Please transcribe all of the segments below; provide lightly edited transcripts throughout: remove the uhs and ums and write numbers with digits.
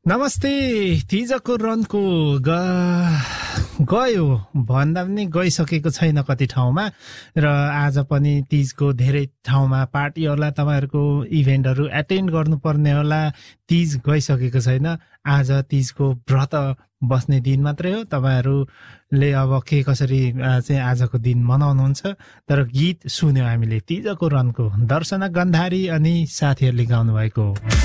नमस्ते। तिजको रनको गयो भन्दा पनि गइसकेको छैन कति ठाउँमा र आज पनि तिजको धेरै ठाउँमा पार्टी होला, तपाईहरुको इभेन्टहरु एटेन्ड गर्नुपर्ने होला। तिज गइसकेको छैन, आज तिजको व्रत बस्ने दिन मात्रै हो। तपाईहरुले अब के कसरी चाहिँ आजको दिन मनाउनुहुन्छ, तर गीत सुन्यो हामीले तिजको रनको, दर्शना गन्धारी अनि साथीहरुले गाउनु भएको।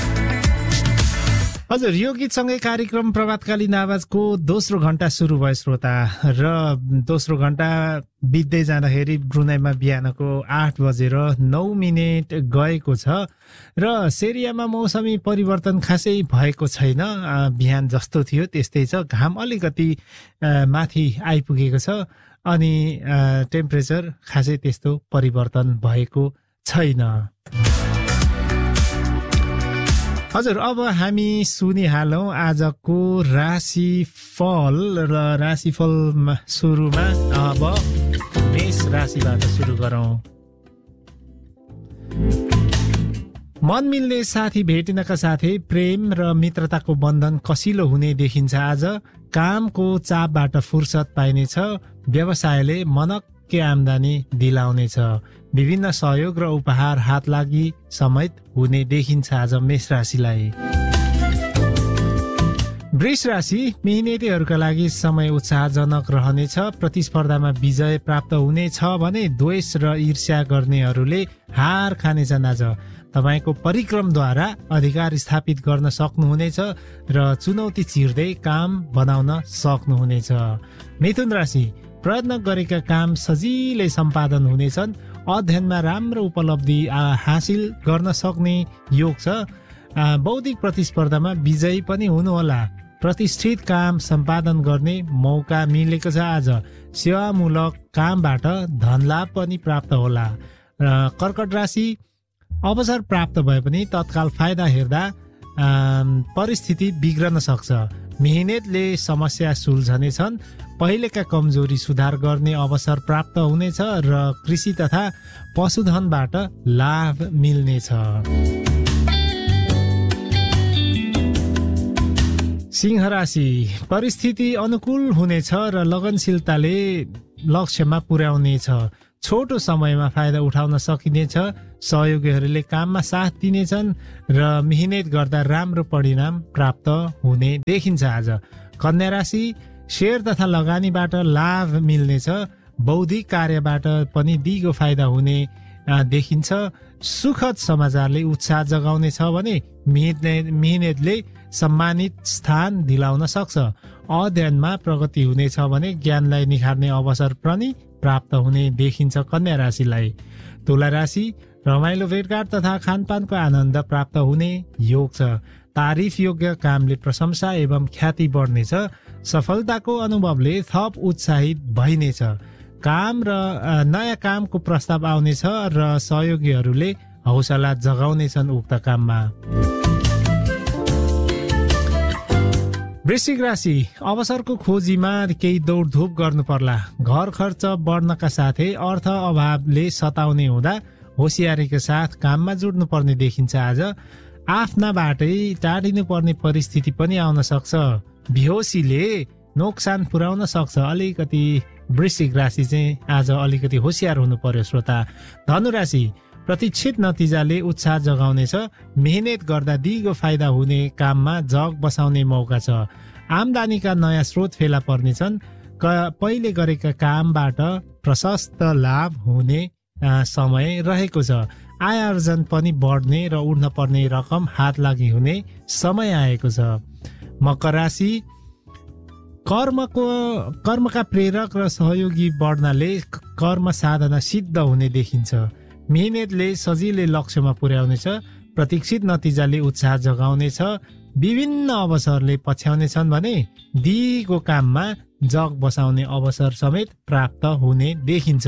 हजुर, यो गीतसँगै कार्यक्रम प्रभातकालीन आवाजको दोस्रो घण्टा सुरु भयो श्रोता, र दोस्रो घण्टा बित्दै जाँदाखेरि ब्रुनाईमा बिहानको 8:09 गएको छ र सेरियामा मौसमी परिवर्तन खासै भएको छैन। बिहान जस्तो थियो त्यस्तै छ, घाम अलिकति माथि आइपुगेको छ अनि टेम्परेचर खासै त्यस्तो परिवर्तन भएको छैन। हजुर, अब हामी सुनिहालौं आजको राशिफल र राशिफलमा सुरुमा अब मेष राशिबाट सुरु गरौं। मन मिल्ने साथी भेटिनका साथै प्रेम र मित्रताको बन्धन कसिलो हुने देखिन्छ। आज कामको चापबाट फुर्सद पाइनेछ, व्यवसायले मनक्के आम्दानी दिलाउनेछ, विभिन्न सहयोग र उपहार हात लागि समेत हुने देखिन्छ आज मेष राशिलाई। वृष राशि, मेहनतीहरूका लागि समय उत्साहजनक रहनेछ, प्रतिस्पर्धामा विजय प्राप्त हुनेछ भने द्वेष र ईर्ष्या गर्नेहरूले हार खानेछन्। आज तपाईको परिक्रमद्वारा अधिकार स्थापित गर्न सक्नुहुनेछ र चुनौती चिर्दै काम बनाउन सक्नुहुनेछ। मिथुन राशि, प्रयत्न गरेका काम सजिलै सम्पादन हुनेछन्, अध्ययनमा राम्रो उपलब्धि हासिल गर्न सक्ने योग छ, बौद्धिक प्रतिस्पर्धामा विजयी पनि हुनुहोला, प्रतिष्ठित काम सम्पादन गर्ने मौका मिलेको छ। आज सेवामूलक कामबाट धनलाभ पनि प्राप्त होला। कर्कट राशि, अवसर प्राप्त भए पनि तत्काल फाइदा हेर्दा परिस्थिति बिग्रन सक्छ, मेहनतले समस्या सुल्झनेछन्, पहिलेका कमजोरी सुधार गर्ने अवसर प्राप्त हुनेछ र कृषि तथा पशुधनबाट लाभ मिल्नेछ। सिंह राशि, परिस्थिति अनुकूल हुनेछ र लगनशीलताले लक्ष्यमा पुर्याउनेछ, छोटो समयमा फाइदा उठाउन सकिनेछ, सहयोगीहरूले काममा साथ दिनेछन् र मेहनत गर्दा राम्रो परिणाम प्राप्त हुने देखिन्छ। आज कन्या राशि, शेयर तथा लगानीबाट लाभ मिल्नेछ, बौद्धिक कार्यबाट पनि दिगो फाइदा हुने देखिन्छ, सुखद समाचारले उत्साह जगाउनेछ भने मेहनतले सम्मानित स्थान दिलाउन सक्छ, अध्ययनमा प्रगति हुनेछ भने ज्ञानलाई निखार्ने अवसर पनि प्राप्त हुने देखिन्छ कन्या राशिलाई। तुला राशि, रमाइलो भेटघाट तथा खानपानको आनन्द प्राप्त हुने योग छ, तारिफ योग्य कामले प्रशंसा एवं ख्याति बढ्नेछ, सफलताको अनुभवले थप उत्साहित भइनेछ, काम र नयाँ कामको प्रस्ताव आउनेछ र सहयोगीहरूले हौसला जगाउनेछन् उक्त काममा। वृश्चिक राशि, अवसरको खोजीमा केही दौडधुप गर्नु पर्ला, घर खर्च बढ्नका साथै अर्थ अभावले सताउने हुँदा होसियारीका साथ काममा जुट्नु पर्ने देखिन्छ। आज आफ्नाबाटै टाढिनु पर्ने परिस्थिति पनि आउन सक्छ, बेहोसीले नोक्सान पुर्याउन सक्छ, अलिकति वृश्चिक राशि चाहिँ आज अलिकति होसियार हुनु पर्यो श्रोता। धनु राशि, प्रतीक्षित नतिजाले उत्साह जगाउनेछ, मेहनत गर्दा दिगो फाइदा हुने काममा जग बसाउने मौका छ, आम्दानीका नयाँ स्रोत फेला पर्नेछन्, पहिले गरेका कामबाट प्रशस्त लाभ हुने समय रहेको छ, आय आर्जन पनि बढ्ने र उड्न पर्ने रकम हात लागि हुने समय आएको छ। मकर राशि, कर्मका प्रेरक र सहयोगी बढ्नाले कर्म साधना सिद्ध हुने देखिन्छ, मेहनतले सजिलै लक्ष्यमा पुर्याउनेछ, प्रतीक्षित नतिजाले उत्साह जगाउनेछ, विभिन्न अवसरले पछ्याउनेछन् भने दिगो काममा जग बसाउने अवसर समेत प्राप्त हुने देखिन्छ।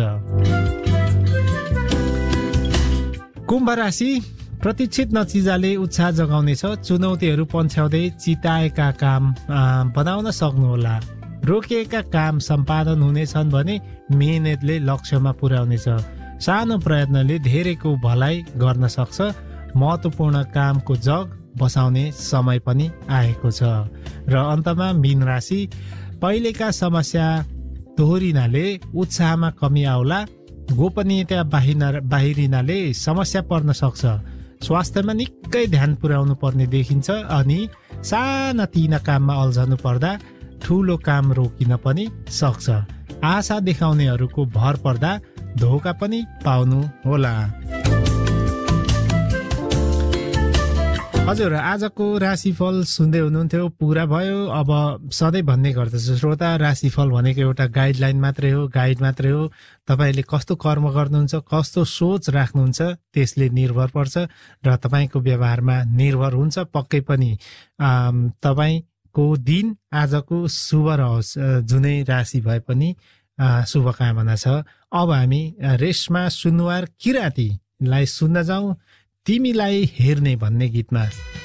कुम्भ राशि, प्रतीक्षित नतिजाले उत्साह जगाउनेछ, चुनौतीहरू पन्छ्याउँदै चिताएका काम बनाउन सक्नुहोला, रोकिएका काम सम्पादन हुनेछन् भने मेहनतले लक्ष्यमा पुर्याउनेछ, सानो प्रयत्नले धेरैको भलाइ गर्न सक्छ, महत्त्वपूर्ण कामको जग बसाउने समय पनि आएको छ। र अन्तमा मीन राशि, पहिलेका समस्या दोहोरिनाले उत्साहमा कमी आउला, गोपनीयता बाहिरिनाले समस्या पर्न सक्छ। स्वास्थ्यमा निकै ध्यान पुर्याउनु पर्ने देखिन्छ अनि साना तिना काममा अल्झनु पर्दा ठुलो काम रोकिन पनि सक्छ। आशा देखाउनेहरूको भर पर्दा धोका पनि पाउनु होला। हजुर, आजको राशिफल सुन्दै हुनुहुन्थ्यो, पुरा भयो। अब सधैँ भन्ने गर्दछु श्रोता, राशिफल भनेको एउटा गाइडलाइन मात्रै हो, गाइड मात्रै हो। तपाईँले कस्तो कर्म गर्नुहुन्छ, कस्तो सोच राख्नुहुन्छ त्यसले निर्भर पर्छ र तपाईँको व्यवहारमा निर्भर हुन्छ। पक्कै पनि तपाईँको दिन आजको शुभ रहोस्, जुनै राशि भए पनि शुभकामना छ। अब हामी रेशमा सुनुवार किराँतीलाई सुन्न जाउँ, तिमीलाई हेर्ने भन्ने गीतमा।